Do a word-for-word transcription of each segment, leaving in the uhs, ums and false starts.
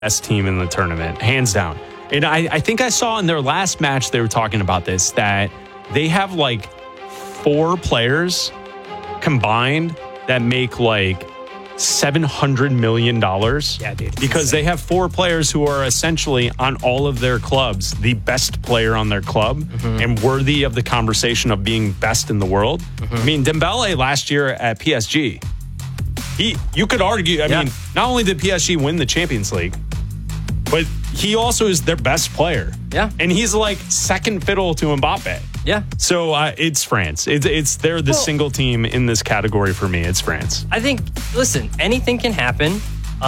best team in the tournament, hands down. And I, I think I saw in their last match, they were talking about this, that they have like four players combined that make like seven hundred million dollars. Yeah, dude. Because they have four players who are essentially on all of their clubs, the best player on their club mm-hmm. and worthy of the conversation of being best in the world. Mm-hmm. I mean, Dembele last year at P S G, he you could argue, I yeah. mean, not only did P S G win the Champions League, but he also is their best player. Yeah. And he's like second fiddle to Mbappe. Yeah. So uh, it's France. It's, it's they're the well, single team in this category for me. It's France. I think, listen, anything can happen.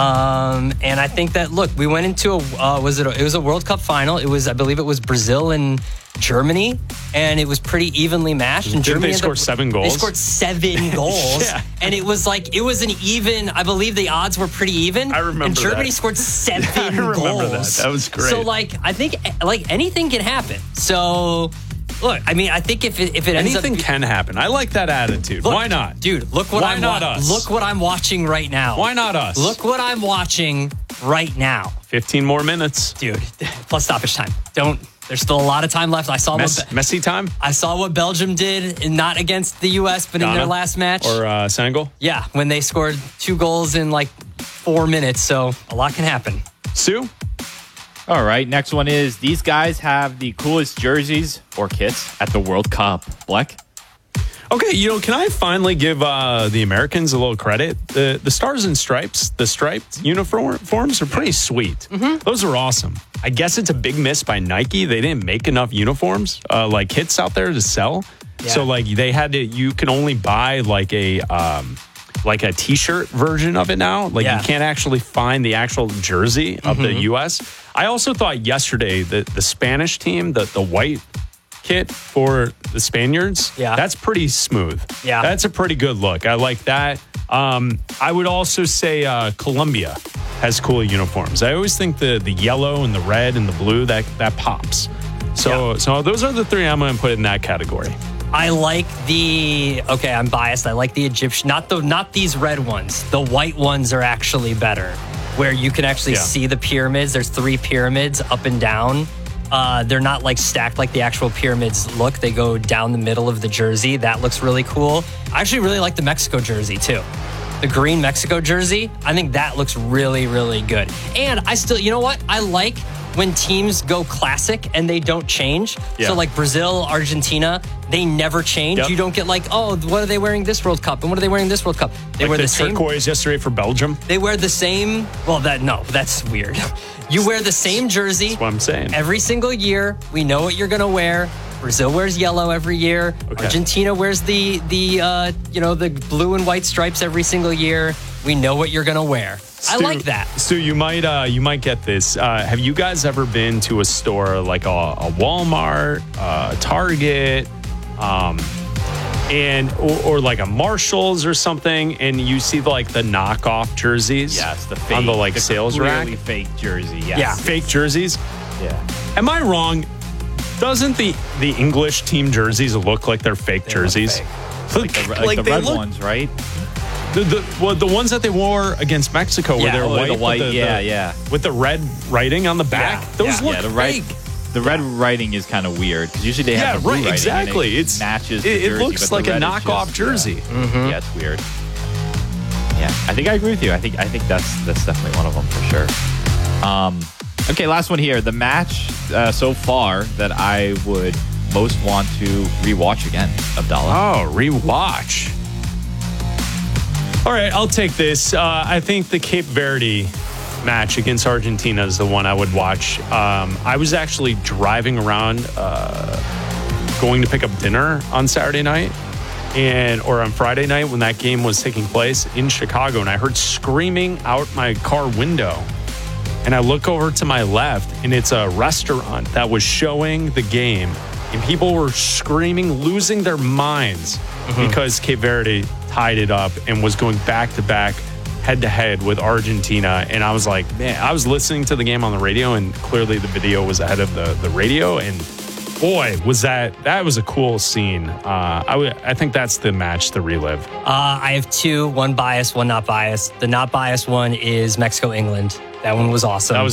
Um, and I think that, look, we went into a, uh, was it, a, it was a World Cup final. It was, I believe it was Brazil and Germany, and it was pretty evenly matched. And Didn't Germany they score up, seven goals? They scored seven goals. yeah. And it was like, it was an even, I believe the odds were pretty even. I remember And Germany that. scored seven I remember goals. that. That was great. So, like, I think, like, anything can happen. So... Look, I mean, I think if it, if it ends anything up, can happen. I like that attitude. Look, Why not, dude? Look what Why I'm not wa- us? Look what I'm watching right now. Why not us? Look what I'm watching right now. Fifteen more minutes, dude. Plus stoppage time. Don't. There's still a lot of time left. I saw Mess, what messy time. I saw what Belgium did, not against the U S, but Ghana, in their last match or uh, Senegal. Yeah, when they scored two goals in like four minutes. So a lot can happen. Sue. All right, next one is these guys have the coolest jerseys or kits at the World Cup. Bleck? Okay, you know, can I finally give uh, the Americans a little credit? The the Stars and Stripes, the striped uniforms are pretty sweet. Mm-hmm. Those are awesome. I guess it's a big miss by Nike. They didn't make enough uniforms, uh, like kits out there to sell. Yeah. So like they had to, you can only buy like a... Um, like a t-shirt version of it now. Like yeah. you can't actually find the actual jersey of mm-hmm. the U S. I also thought yesterday that the Spanish team, the, the white kit for the Spaniards, yeah. that's pretty smooth. Yeah. That's a pretty good look. I like that. Um, I would also say uh, Colombia has cool uniforms. I always think the the yellow and the red and the blue, that, that pops. So, yeah. so those are the three I'm going to put in that category. I like the, okay, I'm biased. I like the Egyptian, not the, not these red ones. The white ones are actually better, where you can actually yeah. see the pyramids. There's three pyramids up and down. Uh, they're not like stacked like the actual pyramids look. They go down the middle of the jersey. That looks really cool. I actually really like the Mexico jersey too. The green Mexico jersey, I think that looks really, really good. And I still, you know what? I like when teams go classic and they don't change. Yeah. So like Brazil, Argentina, they never change. Yep. You don't get like, oh, what are they wearing this World Cup? And what are they wearing this World Cup? They like wear the, the same. turquoise yesterday for Belgium. They wear the same. Well, that no, that's weird. You wear the same jersey. That's what I'm saying. Every single year. We know what you're going to wear. Brazil wears yellow every year. Okay. Argentina wears the, the uh, you know, the blue and white stripes every single year. We know what you're going to wear. Stu, I like that. Stu, you might uh, you might get this. Uh, have you guys ever been to a store like a, a Walmart, uh, Target, um, and or, or like a Marshalls or something, and you see like the knockoff jerseys? Yes, the fake on the like the sales rack. Fake jersey. Yes. Yeah, fake jerseys. Yeah. Am I wrong? Doesn't the the English team jerseys look like they're fake they jerseys? Like the, like like the red look, ones, right? The, the well, the ones that they wore against Mexico, where yeah, they're oh, white, the white with the, yeah, the, yeah, with the red writing on the back. Yeah, Those yeah, look yeah, the red, fake. The red writing is kind of weird because usually they have yeah, the blue right, writing exactly. And it it's matches. The it, jersey, it looks but like the a red is knockoff just, jersey. Yeah. Mm-hmm. yeah, it's weird. Yeah, I think I agree with you. I think I think that's that's definitely one of them for sure. Um, okay, last one here. The match uh, so far that I would most want to rewatch again, Abdallah. Oh, rewatch. All right, I'll take this. Uh, I think the Cape Verde match against Argentina is the one I would watch. Um, I was actually driving around, uh, going to pick up dinner on Saturday night, and or on Friday night when that game was taking place in Chicago, and I heard screaming out my car window. And I look over to my left, and it's a restaurant that was showing the game, and people were screaming, losing their minds mm-hmm. because Cape Verde tied it up and was going back to back, head to head with Argentina. And I was like, man, I was listening to the game on the radio, and clearly the video was ahead of the, the radio. And boy, was that that was a cool scene. Uh, I, w- I think that's the match to relive. Uh, I have two, one biased, one not biased. The not biased one is Mexico, England. That one was awesome. That was